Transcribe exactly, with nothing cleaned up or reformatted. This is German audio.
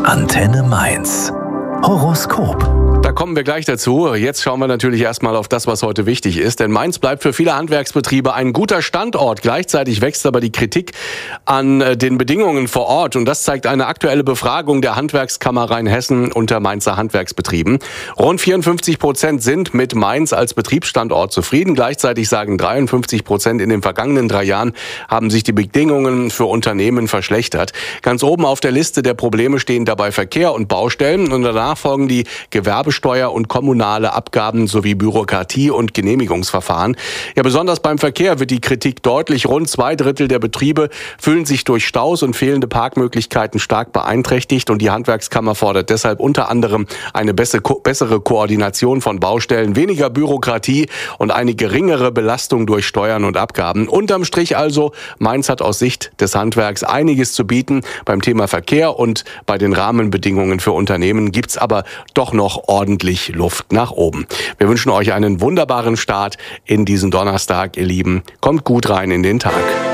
Antenne Mainz. Horoskop. Da kommen wir gleich dazu. Jetzt schauen wir natürlich erstmal auf das, was heute wichtig ist. Denn Mainz bleibt für viele Handwerksbetriebe ein guter Standort. Gleichzeitig wächst aber die Kritik an den Bedingungen vor Ort. Und das zeigt eine aktuelle Befragung der Handwerkskammer Rheinhessen unter Mainzer Handwerksbetrieben. Rund vierundfünfzig Prozent sind mit Mainz als Betriebsstandort zufrieden. Gleichzeitig sagen dreiundfünfzig Prozent, in den vergangenen drei Jahren haben sich die Bedingungen für Unternehmen verschlechtert. Ganz oben auf der Liste der Probleme stehen dabei Verkehr und Baustellen. Und danach folgen die Gewerbesteuer und kommunale Abgaben sowie Bürokratie und Genehmigungsverfahren. Ja, besonders beim Verkehr wird die Kritik deutlich. Rund zwei Drittel der Betriebe fühlen sich durch Staus und fehlende Parkmöglichkeiten stark beeinträchtigt. Und die Handwerkskammer fordert deshalb unter anderem eine bessere Koordination von Baustellen, weniger Bürokratie und eine geringere Belastung durch Steuern und Abgaben. Unterm Strich also, Mainz hat aus Sicht des Handwerks einiges zu bieten. Beim Thema Verkehr und bei den Rahmenbedingungen für Unternehmen gibt's aber doch noch ordentlich Luft nach oben. Wir wünschen euch einen wunderbaren Start in diesen Donnerstag, ihr Lieben. Kommt gut rein in den Tag.